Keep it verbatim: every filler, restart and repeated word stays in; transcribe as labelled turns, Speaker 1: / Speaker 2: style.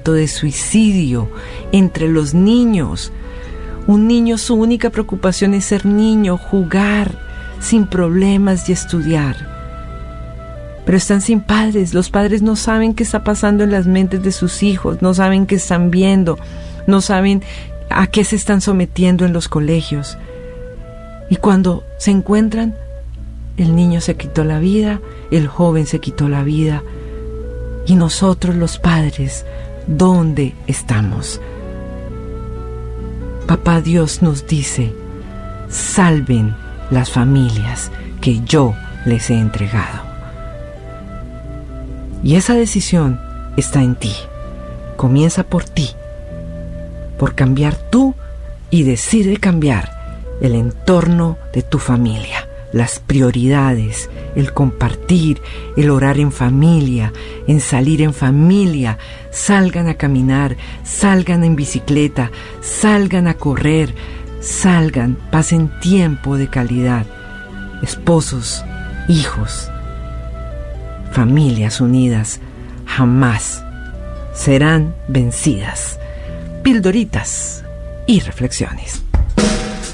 Speaker 1: aumento de suicidio entre los niños. Un niño, su única preocupación es ser niño, jugar sin problemas y estudiar. Pero están sin padres. Los padres no saben qué está pasando en las mentes de sus hijos, no saben qué están viendo, no saben a qué se están sometiendo en los colegios. Y cuando se encuentran, el niño se quitó la vida, el joven se quitó la vida. Y nosotros los padres, ¿dónde estamos? Papá Dios nos dice: salven las familias que yo les he entregado. Y esa decisión está en ti. Comienza por ti, por cambiar tú, y decide cambiar el entorno de tu familia, las prioridades, el compartir, el orar en familia, en salir en familia. Salgan a caminar, salgan en bicicleta, salgan a correr, salgan, pasen tiempo de calidad. Esposos, hijos, familias unidas jamás serán vencidas. Pildoritas y reflexiones.